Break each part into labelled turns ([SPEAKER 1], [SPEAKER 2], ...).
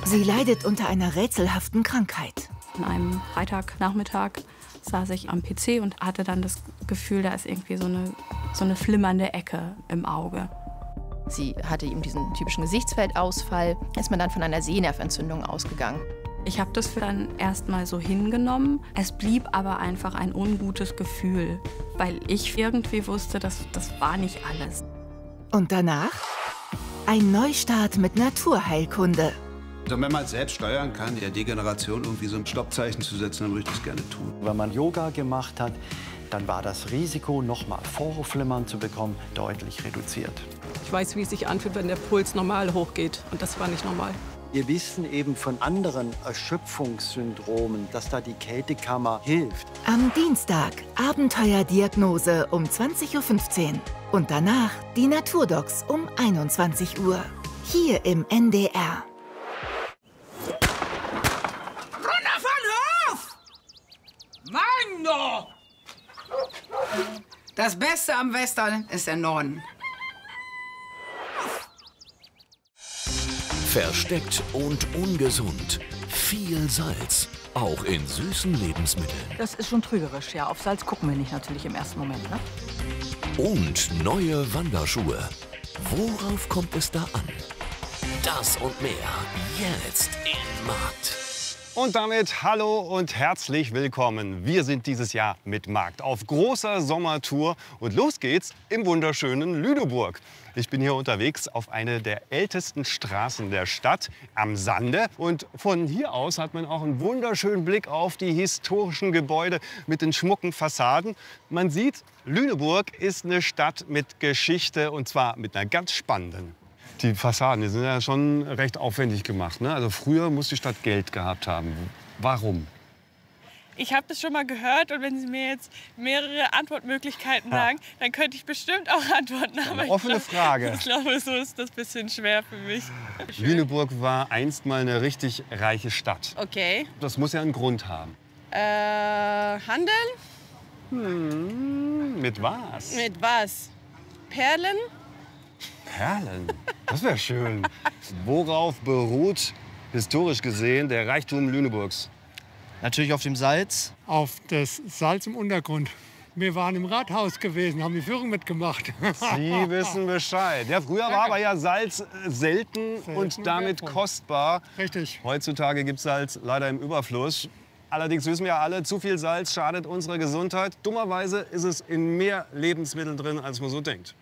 [SPEAKER 1] Sie leidet unter einer rätselhaften Krankheit.
[SPEAKER 2] An einem Freitagnachmittag saß ich am PC und hatte dann das Gefühl, da ist irgendwie so eine flimmernde Ecke im Auge.
[SPEAKER 3] Sie hatte eben diesen typischen Gesichtsfeldausfall. Ist man dann von einer Sehnerventzündung ausgegangen.
[SPEAKER 2] Ich habe das dann erstmal so hingenommen. Es blieb aber einfach ein ungutes Gefühl, weil ich irgendwie wusste, das war nicht alles.
[SPEAKER 1] Und danach ein Neustart mit Naturheilkunde.
[SPEAKER 4] Also wenn man es selbst steuern kann, der Degeneration irgendwie so ein Stoppzeichen zu setzen, dann würde ich das gerne tun.
[SPEAKER 5] Wenn man Yoga gemacht hat, dann war das Risiko, nochmal Vorhofflimmern zu bekommen, deutlich reduziert.
[SPEAKER 6] Ich weiß, wie es sich anfühlt, wenn der Puls normal hochgeht. Und das war nicht normal.
[SPEAKER 5] Wir wissen eben von anderen Erschöpfungssyndromen, dass da die Kältekammer hilft.
[SPEAKER 1] Am Dienstag Abenteuerdiagnose um 20:15 Uhr. Und danach die Naturdocs um 21 Uhr. Hier im NDR.
[SPEAKER 7] Runter von Hof! Mann, doch! Das Beste am Western ist der Norden.
[SPEAKER 8] Versteckt und ungesund. Viel Salz. Auch in süßen Lebensmitteln.
[SPEAKER 9] Das ist schon trügerisch, ja. Auf Salz gucken wir nicht natürlich im ersten Moment, ne?
[SPEAKER 8] Und neue Wanderschuhe. Worauf kommt es da an? Das und mehr jetzt in Markt.
[SPEAKER 10] Und damit hallo und herzlich willkommen. Wir sind dieses Jahr mit Markt auf großer Sommertour und los geht's im wunderschönen Lüneburg. Ich bin hier unterwegs auf eine der ältesten Straßen der Stadt am Sande und von hier aus hat man auch einen wunderschönen Blick auf die historischen Gebäude mit den schmucken Fassaden. Man sieht, Lüneburg ist eine Stadt mit Geschichte und zwar mit einer ganz spannenden. Die Fassaden, die sind ja schon recht aufwendig gemacht, ne? Also früher muss die Stadt Geld gehabt haben. Warum?
[SPEAKER 11] Ich habe das schon mal gehört und wenn Sie mir jetzt mehrere Antwortmöglichkeiten sagen, dann könnte ich bestimmt auch antworten. Aber
[SPEAKER 10] eine offene Frage.
[SPEAKER 11] Ich glaube, so ist das ein bisschen schwer für mich.
[SPEAKER 10] Lüneburg war einst mal eine richtig reiche Stadt.
[SPEAKER 11] Okay.
[SPEAKER 10] Das muss ja einen Grund haben.
[SPEAKER 11] Handeln?
[SPEAKER 10] Mit was?
[SPEAKER 11] Mit was? Perlen?
[SPEAKER 10] Perlen? Das wäre schön. Worauf beruht historisch gesehen der Reichtum Lüneburgs?
[SPEAKER 12] Natürlich auf dem Salz.
[SPEAKER 13] Auf das Salz im Untergrund. Wir waren im Rathaus gewesen, haben die Führung mitgemacht.
[SPEAKER 10] Sie wissen Bescheid. Ja, früher war aber ja Salz selten und damit kostbar.
[SPEAKER 13] Richtig.
[SPEAKER 10] Heutzutage gibt es Salz leider im Überfluss. Allerdings wissen wir alle, zu viel Salz schadet unserer Gesundheit. Dummerweise ist es in mehr Lebensmitteln drin, als man so denkt.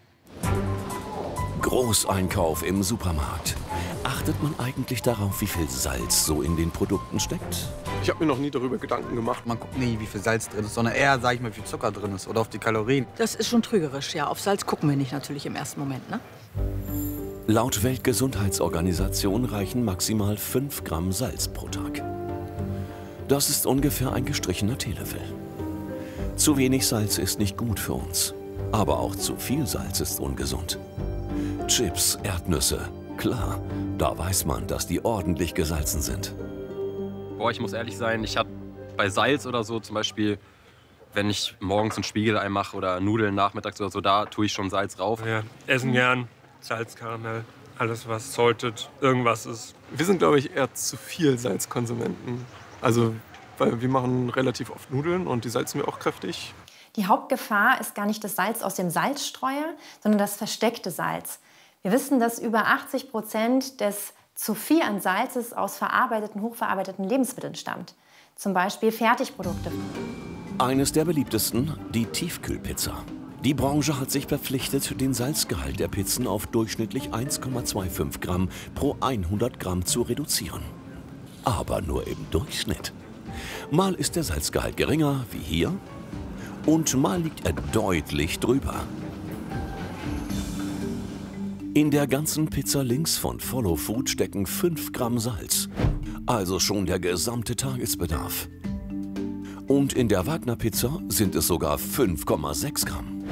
[SPEAKER 8] Großeinkauf im Supermarkt. Achtet man eigentlich darauf, wie viel Salz so in den Produkten steckt?
[SPEAKER 14] Ich habe mir noch nie darüber Gedanken gemacht.
[SPEAKER 12] Man guckt nie, wie viel Salz drin ist, sondern eher, sag ich mal, wie viel Zucker drin ist oder auf die Kalorien.
[SPEAKER 9] Das ist schon trügerisch, ja. Auf Salz gucken wir nicht natürlich im ersten Moment, ne?
[SPEAKER 8] Laut Weltgesundheitsorganisation reichen maximal 5 Gramm Salz pro Tag. Das ist ungefähr ein gestrichener Teelöffel. Zu wenig Salz ist nicht gut für uns. Aber auch zu viel Salz ist ungesund. Chips, Erdnüsse. Klar, da weiß man, dass die ordentlich gesalzen sind.
[SPEAKER 15] Boah, ich muss ehrlich sein, ich habe bei Salz oder so zum Beispiel, wenn ich morgens ein Spiegelei mache oder Nudeln nachmittags oder so, da tue ich schon Salz rauf.
[SPEAKER 16] Ja, essen gern Salzkaramell, alles was salted, irgendwas ist.
[SPEAKER 14] Wir sind, glaube ich, eher zu viel Salzkonsumenten. Also, weil wir machen relativ oft Nudeln und die salzen wir auch kräftig.
[SPEAKER 17] Die Hauptgefahr ist gar nicht das Salz aus dem Salzstreuer, sondern das versteckte Salz. Wir wissen, dass über 80% des zu viel an Salzes aus verarbeiteten, hochverarbeiteten Lebensmitteln stammt. Zum Beispiel Fertigprodukte.
[SPEAKER 8] Eines der beliebtesten, die Tiefkühlpizza. Die Branche hat sich verpflichtet, den Salzgehalt der Pizzen auf durchschnittlich 1,25 Gramm pro 100 Gramm zu reduzieren. Aber nur im Durchschnitt. Mal ist der Salzgehalt geringer, wie hier, und mal liegt er deutlich drüber. In der ganzen Pizza links von Follow Food stecken 5 Gramm Salz. Also schon der gesamte Tagesbedarf. Und in der Wagner Pizza sind es sogar 5,6 Gramm.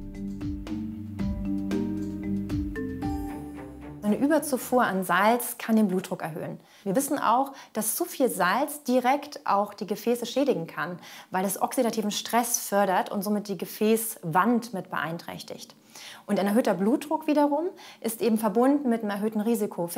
[SPEAKER 17] Eine Überzufuhr an Salz kann den Blutdruck erhöhen. Wir wissen auch, dass zu viel Salz direkt auch die Gefäße schädigen kann, weil es oxidativen Stress fördert und somit die Gefäßwand mit beeinträchtigt. Und ein erhöhter Blutdruck wiederum ist eben verbunden mit einem erhöhten Risiko